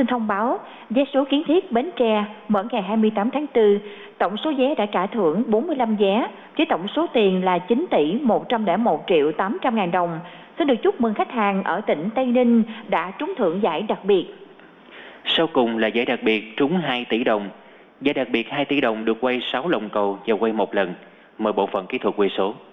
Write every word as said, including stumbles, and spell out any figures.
xin thông báo vé số Kiến Thiết Bến Tre mở ngày hai mươi tám tháng tư, tổng số vé đã trả thưởng bốn mươi lăm vé, với tổng số tiền là chín tỷ một trăm lẻ một triệu tám trăm ngàn đồng. Xin được chúc mừng khách hàng ở tỉnh Tây Ninh đã trúng thưởng giải đặc biệt. Sau cùng là giải đặc biệt trúng hai tỷ đồng. Giải đặc biệt hai tỷ đồng được quay sáu lồng cầu và quay một lần. Mời bộ phận kỹ thuật quay số.